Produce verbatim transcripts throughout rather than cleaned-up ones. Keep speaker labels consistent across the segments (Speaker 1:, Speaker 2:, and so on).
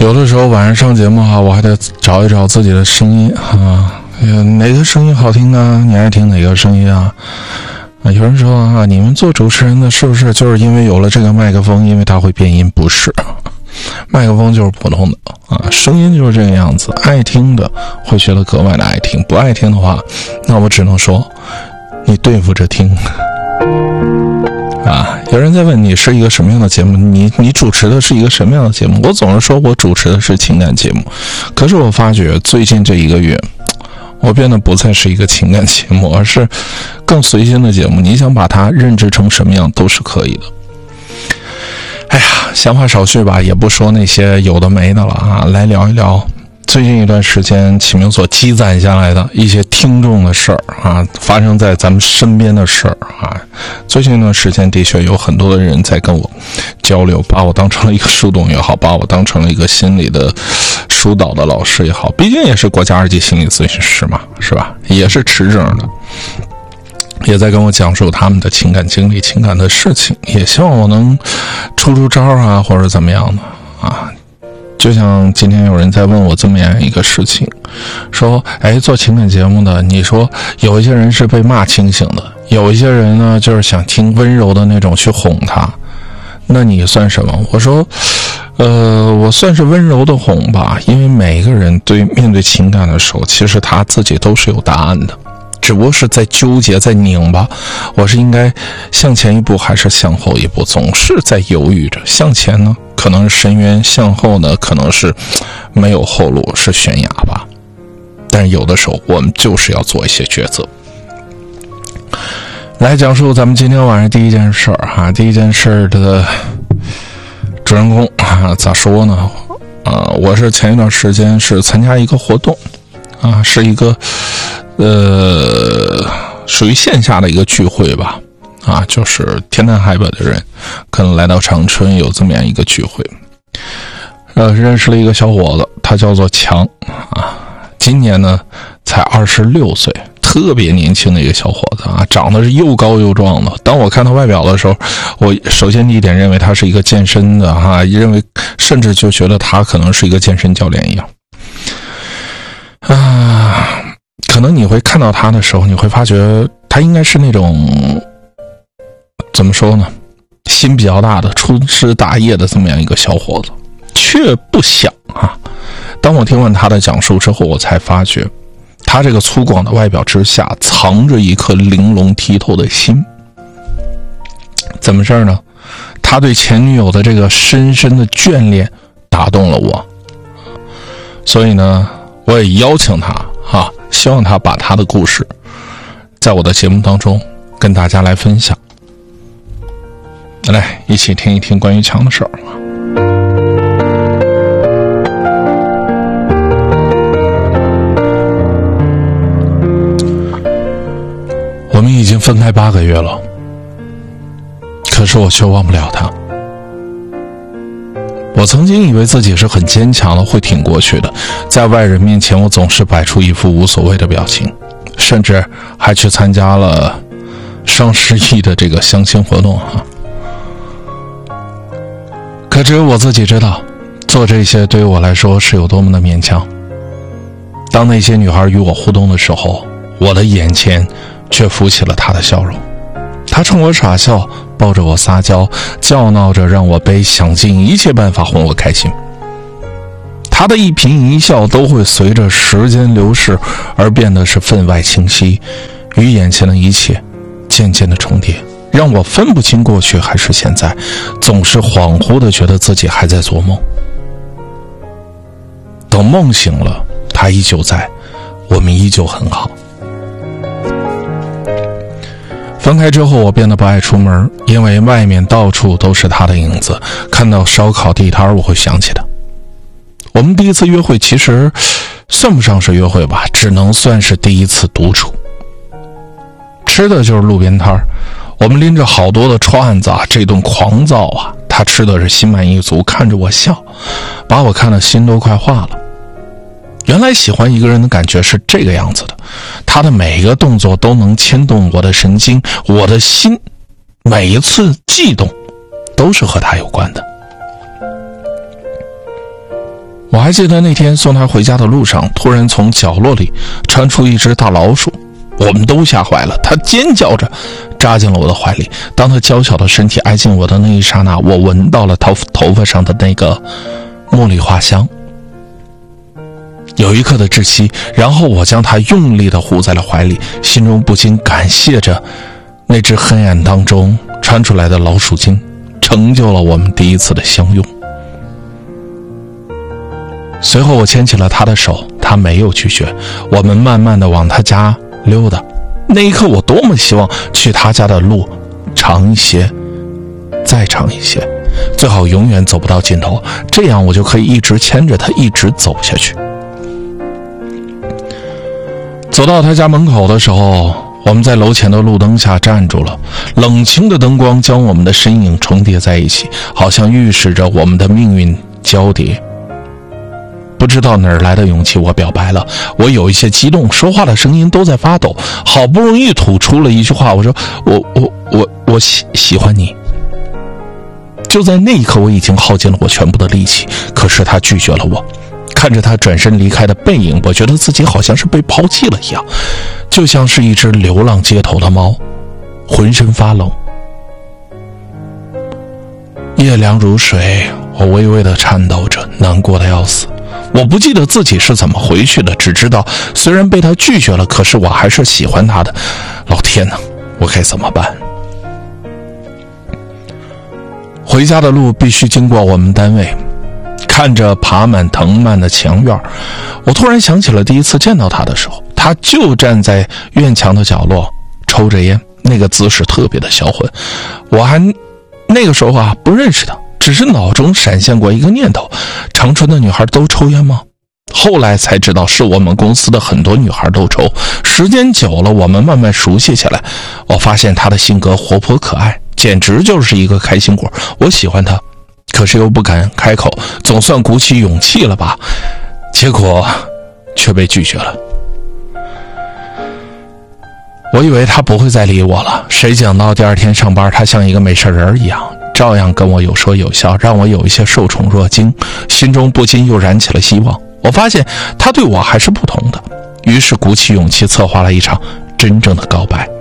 Speaker 1: 有的时候晚上上节目哈，我还得找一找自己的声音啊，哪个声音好听呢？你爱听哪个声音啊？啊，有人说啊，你们做主持人的是不是就是因为有了这个麦克风，因为它会变音？不是，麦克风就是普通的啊，声音就是这个样子。爱听的会觉得格外的爱听，不爱听的话，那我只能说，你对付着听。啊，有人在问你是一个什么样的节目，你你主持的是一个什么样的节目？我总是说我主持的是情感节目，可是我发觉最近这一个月，我变得不再是一个情感节目，而是更随心的节目。你想把它认知成什么样都是可以的。哎呀，闲话少叙吧，也不说那些有的没的了啊，来聊一聊最近一段时间启明所积攒下来的一些听众的事儿啊，发生在咱们身边的事儿啊。最近一段时间的确有很多的人在跟我交流，把我当成了一个树洞也好，把我当成了一个心理的疏导的老师也好，毕竟也是国家二级心理咨询师嘛，是吧？也是持证的，也在跟我讲述他们的情感经历、情感的事情，也希望我能出出招啊，或者怎么样的啊。就像今天有人在问我这么样一个事情，说哎，做情感节目的，你说有一些人是被骂清醒的，有一些人呢就是想听温柔的那种去哄他，那你算什么？我说呃，我算是温柔的哄吧，因为每个人对面对情感的时候，其实他自己都是有答案的，只不过是在纠结，在拧巴，我是应该向前一步还是向后一步，总是在犹豫着。向前呢可能是深渊，向后呢可能是没有后路，是悬崖吧。但是有的时候我们就是要做一些抉择。来讲述咱们今天晚上第一件事儿哈，第一件事的主人公啊，咋说呢？啊，我是前一段时间是参加一个活动啊，是一个呃属于线下的一个聚会吧。啊，就是天南海北的人可能来到长春有这么样一个聚会，呃，认识了一个小伙子，他叫做强啊，今年呢才二十六岁，特别年轻的一个小伙子啊，长得是又高又壮的。当我看他外表的时候，我首先第一点认为他是一个健身的哈、啊，认为甚至就觉得他可能是一个健身教练一样啊。可能你会看到他的时候，你会发觉他应该是那种怎么说呢，心比较大的粗枝大叶的这么样一个小伙子，却不想啊。当我听完他的讲述之后，我才发觉他这个粗犷的外表之下藏着一颗玲珑剔透的心。怎么事呢？他对前女友的这个深深的眷恋打动了我，所以呢我也邀请他啊，希望他把他的故事在我的节目当中跟大家来分享。来一起听一听关于强的事儿。我们已经分开八个月了，可是我却忘不了他。我曾经以为自己是很坚强的，会挺过去的，在外人面前我总是摆出一副无所谓的表情，甚至还去参加了双十一的这个相亲活动啊。可只有我自己知道，做这些对于我来说是有多么的勉强。当那些女孩与我互动的时候，我的眼前却浮起了她的笑容。她冲我傻笑，抱着我撒娇，叫闹着让我悲，想尽一切办法哄我开心。她的一颦一笑都会随着时间流逝而变得是分外清晰，与眼前的一切渐渐的重叠，让我分不清过去还是现在，总是恍惚的觉得自己还在做梦。等梦醒了，他依旧在，我们依旧很好。分开之后，我变得不爱出门，因为外面到处都是他的影子，看到烧烤地摊我会想起他。我们第一次约会其实算不上是约会吧，只能算是第一次独处。吃的就是路边摊，我们拎着好多的串子啊，这顿狂造啊，他吃的是心满意足，看着我笑，把我看得心都快化了。原来喜欢一个人的感觉是这个样子的，他的每一个动作都能牵动我的神经，我的心每一次悸动都是和他有关的。 我还记得那天送他回家的路上，突然从角落里窜出一只大老鼠，我们都吓坏了。它尖叫着扎进了我的怀里，当它娇小的身体挨近我的那一刹那，我闻到了头头发上的那个茉莉花香。有一刻的窒息，然后我将它用力地护在了怀里，心中不禁感谢着那只黑暗当中穿出来的老鼠精，成就了我们第一次的相拥。随后我牵起了他的手，他没有拒绝，我们慢慢地往他家溜达。那一刻我多么希望去他家的路长一些，再长一些，最好永远走不到尽头，这样我就可以一直牵着他一直走下去。走到他家门口的时候，我们在楼前的路灯下站住了，冷清的灯光将我们的身影重叠在一起，好像预示着我们的命运交叠。不知道哪儿来的勇气，我表白了。我有一些激动，说话的声音都在发抖，好不容易吐出了一句话，我说我我我我喜喜欢你。就在那一刻，我已经耗尽了我全部的力气，可是他拒绝了我。看着他转身离开的背影，我觉得自己好像是被抛弃了一样，就像是一只流浪街头的猫，浑身发冷。夜凉如水，我微微的颤抖着，难过的要死。我不记得自己是怎么回去的，只知道虽然被他拒绝了，可是我还是喜欢他的。老天哪，我该怎么办？回家的路必须经过我们单位，看着爬满藤蔓的墙院，我突然想起了第一次见到他的时候，他就站在院墙的角落抽着烟，那个姿势特别的销魂。我还那个时候啊不认识他，只是脑中闪现过一个念头，长春的女孩都抽烟吗？后来才知道是我们公司的很多女孩都抽。时间久了，我们慢慢熟悉起来，我发现她的性格活泼可爱，简直就是一个开心果。我喜欢她，可是又不敢开口，总算鼓起勇气了吧，结果却被拒绝了。我以为他不会再理我了，谁想到第二天上班，他像一个没事人一样，照样跟我有说有笑，让我有一些受宠若惊，心中不禁又燃起了希望。我发现他对我还是不同的，于是鼓起勇气策划了一场真正的告白。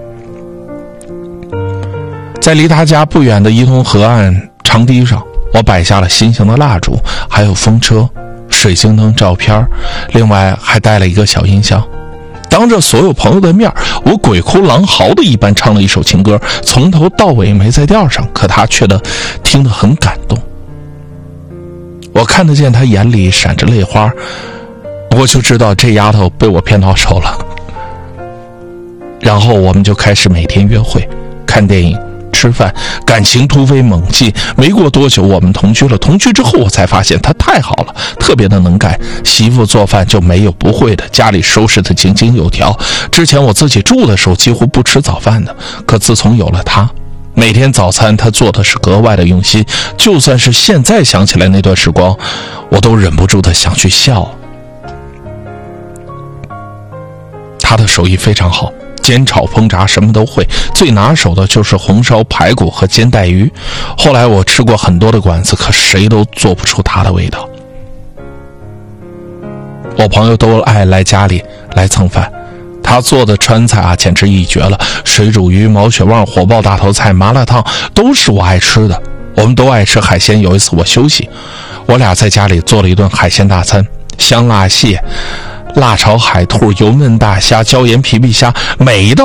Speaker 1: 在离他家不远的伊通河岸长堤上，我摆下了心形的蜡烛，还有风车、水晶灯照片，另外还带了一个小音箱。当着所有朋友的面，我鬼哭狼嚎的一般唱了一首情歌，从头到尾没在调上，可他却的听得很感动。我看得见他眼里闪着泪花，我就知道这丫头被我骗到手了。然后我们就开始每天约会、看电影、吃饭，感情突飞猛进。没过多久我们同居了，同居之后我才发现他太好了，特别的能干，媳妇做饭就没有不会的，家里收拾得井井有条。之前我自己住的时候几乎不吃早饭的，可自从有了他，每天早餐他做的是格外的用心，就算是现在想起来那段时光，我都忍不住的想去笑。他的手艺非常好，煎炒烹炸什么都会，最拿手的就是红烧排骨和煎带鱼。后来我吃过很多的馆子，可谁都做不出他的味道。我朋友都爱来家里来蹭饭，他做的川菜啊简直一绝了，水煮鱼、毛血旺、火爆大头菜、麻辣烫都是我爱吃的。我们都爱吃海鲜，有一次我休息，我俩在家里做了一顿海鲜大餐，香辣蟹、辣炒海兔、油焖大虾、椒盐皮皮虾，每一道